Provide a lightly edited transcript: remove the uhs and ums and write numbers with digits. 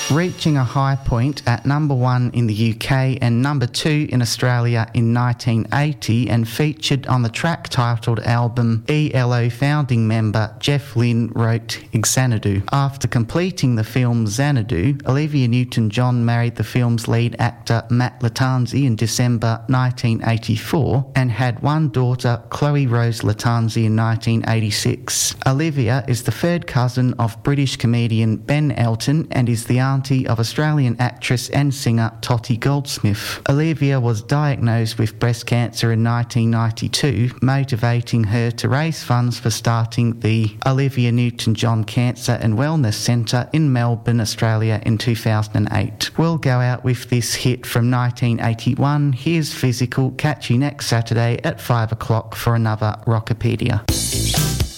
reaching a high point at number 1 in the UK and number 2 in Australia in 1980, and featured on the track-titled album ELO founding member Jeff Lynne wrote Xanadu. After completing the film Xanadu, Olivia Newton-John married the film's lead actor Matt Lattanzi in December 1984 and had one daughter, Chloe Rose Lattanzi, in 1986. Olivia is the third cousin of British comedian Ben Elton and is the auntie of Australian actress and singer Totty Goldsmith. Olivia was diagnosed with breast cancer in 1992, motivating her to raise funds for starting the Olivia Newton-John Cancer and Wellness Centre in Melbourne, Australia in 2008. We'll go out with this hit from 1981. Here's Physical. Catch you next Saturday at 5 o'clock for another Rockopedia.